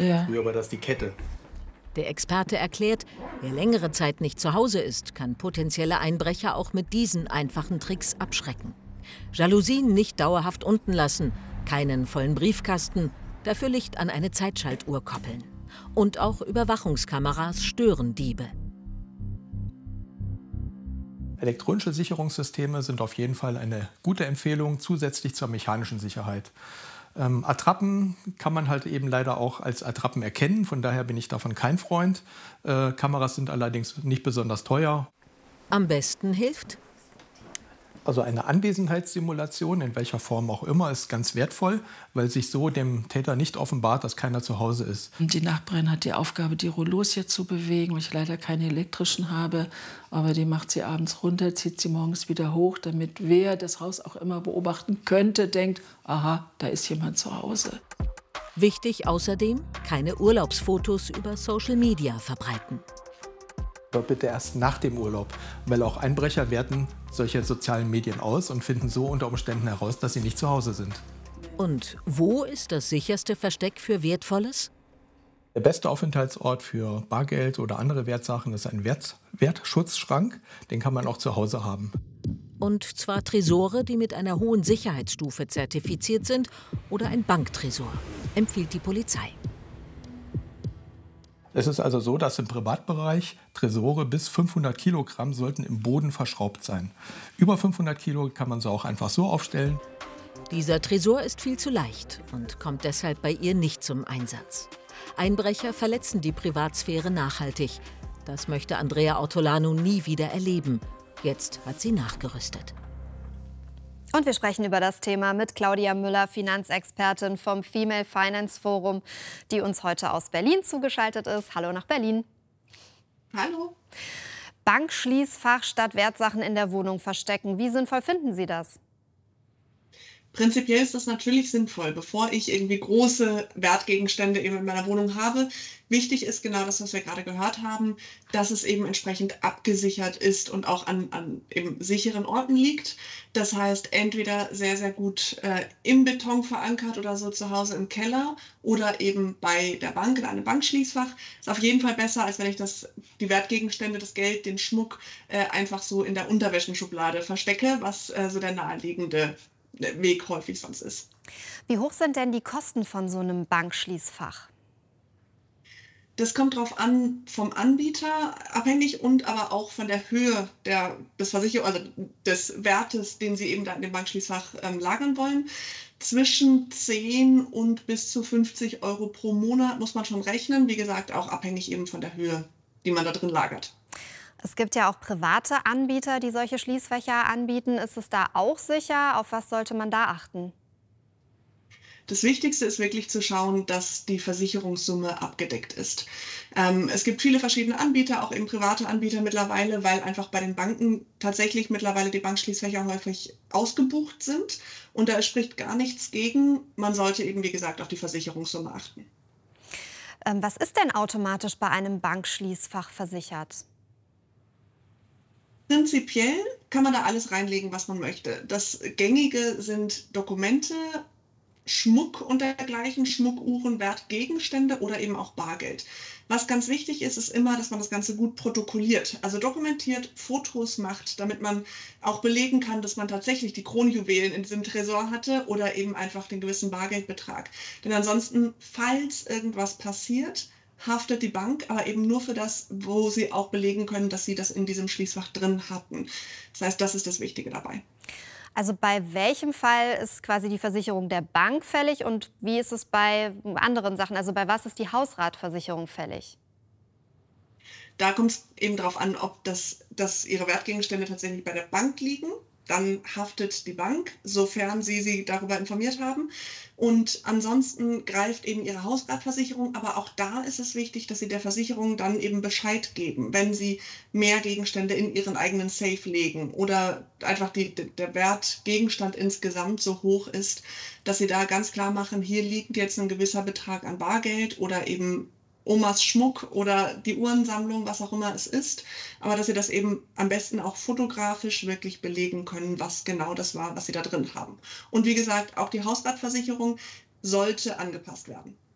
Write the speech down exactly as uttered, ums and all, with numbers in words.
Ja. Früher war das die Kette. Der Experte erklärt, wer längere Zeit nicht zu Hause ist, kann potenzielle Einbrecher auch mit diesen einfachen Tricks abschrecken. Jalousien nicht dauerhaft unten lassen, keinen vollen Briefkasten, dafür Licht an eine Zeitschaltuhr koppeln. Und auch Überwachungskameras stören Diebe. Elektronische Sicherungssysteme sind auf jeden Fall eine gute Empfehlung, zusätzlich zur mechanischen Sicherheit. Ähm, Attrappen kann man halt eben leider auch als Attrappen erkennen, von daher bin ich davon kein Freund. Äh, Kameras sind allerdings nicht besonders teuer. Am besten hilft? Also eine Anwesenheitssimulation, in welcher Form auch immer, ist ganz wertvoll, weil sich so dem Täter nicht offenbart, dass keiner zu Hause ist. Und die Nachbarin hat die Aufgabe, die Rollos hier zu bewegen, weil ich leider keine elektrischen habe. Aber die macht sie abends runter, zieht sie morgens wieder hoch, damit wer das Haus auch immer beobachten könnte, denkt, aha, da ist jemand zu Hause. Wichtig außerdem, keine Urlaubsfotos über Social Media verbreiten. Aber bitte erst nach dem Urlaub, weil auch Einbrecher werten solche sozialen Medien aus und finden so unter Umständen heraus, dass sie nicht zu Hause sind. Und wo ist das sicherste Versteck für Wertvolles? Der beste Aufenthaltsort für Bargeld oder andere Wertsachen ist ein Wert Wertschutzschrank. Den kann man auch zu Hause haben. Und zwar Tresore, die mit einer hohen Sicherheitsstufe zertifiziert sind, oder ein Banktresor, empfiehlt die Polizei. Es ist also so, dass im Privatbereich Tresore bis fünfhundert Kilogramm sollten im Boden verschraubt sein. Über fünfhundert Kilo kann man sie auch einfach so aufstellen. Dieser Tresor ist viel zu leicht und kommt deshalb bei ihr nicht zum Einsatz. Einbrecher verletzen die Privatsphäre nachhaltig. Das möchte Andrea Ortolano nie wieder erleben. Jetzt hat sie nachgerüstet. Und wir sprechen über das Thema mit Claudia Müller, Finanzexpertin vom Female Finance Forum, die uns heute aus Berlin zugeschaltet ist. Hallo nach Berlin. Hallo. Bankschließfach statt Wertsachen in der Wohnung verstecken. Wie sinnvoll finden Sie das? Prinzipiell ist das natürlich sinnvoll, bevor ich irgendwie große Wertgegenstände eben in meiner Wohnung habe. Wichtig ist genau das, was wir gerade gehört haben, dass es eben entsprechend abgesichert ist und auch an, an eben sicheren Orten liegt. Das heißt, entweder sehr, sehr gut äh, im Beton verankert oder so zu Hause im Keller oder eben bei der Bank in einem Bankschließfach. Ist auf jeden Fall besser, als wenn ich das, die Wertgegenstände, das Geld, den Schmuck äh, einfach so in der Unterwäschenschublade verstecke, was äh, so der naheliegende Weg häufig sonst ist. Wie hoch sind denn die Kosten von so einem Bankschließfach? Das kommt darauf an, vom Anbieter abhängig und aber auch von der Höhe der, des Versicherung, also des Wertes, den Sie eben da in dem Bankschließfach ähm, lagern wollen. Zwischen zehn und bis zu fünfzig Euro pro Monat muss man schon rechnen. Wie gesagt, auch abhängig eben von der Höhe, die man da drin lagert. Es gibt ja auch private Anbieter, die solche Schließfächer anbieten. Ist es da auch sicher? Auf was sollte man da achten? Das Wichtigste ist wirklich zu schauen, dass die Versicherungssumme abgedeckt ist. Ähm, es gibt viele verschiedene Anbieter, auch eben private Anbieter mittlerweile, weil einfach bei den Banken tatsächlich mittlerweile die Bankschließfächer häufig ausgebucht sind. Und da spricht gar nichts gegen. Man sollte eben, wie gesagt, auf die Versicherungssumme achten. Ähm, was ist denn automatisch bei einem Bankschließfach versichert? Prinzipiell kann man da alles reinlegen, was man möchte. Das Gängige sind Dokumente, Schmuck und dergleichen, Schmuckuhren, Wertgegenstände oder eben auch Bargeld. Was ganz wichtig ist, ist immer, dass man das Ganze gut protokolliert, also dokumentiert, Fotos macht, damit man auch belegen kann, dass man tatsächlich die Kronjuwelen in diesem Tresor hatte oder eben einfach den gewissen Bargeldbetrag. Denn ansonsten, falls irgendwas passiert, haftet die Bank, aber eben nur für das, wo sie auch belegen können, dass sie das in diesem Schließfach drin hatten. Das heißt, das ist das Wichtige dabei. Also bei welchem Fall ist quasi die Versicherung der Bank fällig und wie ist es bei anderen Sachen? Also bei was ist die Hausratversicherung fällig? Da kommt es eben darauf an, ob das, dass Ihre Wertgegenstände tatsächlich bei der Bank liegen. Dann haftet die Bank, sofern Sie sie darüber informiert haben. Und ansonsten greift eben Ihre Hausratversicherung. Aber auch da ist es wichtig, dass Sie der Versicherung dann eben Bescheid geben, wenn Sie mehr Gegenstände in Ihren eigenen Safe legen oder einfach die, der Wertgegenstand insgesamt so hoch ist, dass Sie da ganz klar machen, hier liegt jetzt ein gewisser Betrag an Bargeld oder eben Omas Schmuck oder die Uhrensammlung, was auch immer es ist, aber dass Sie das eben am besten auch fotografisch wirklich belegen können, was genau das war, was Sie da drin haben. Und wie gesagt, auch die Hausratversicherung sollte angepasst werden.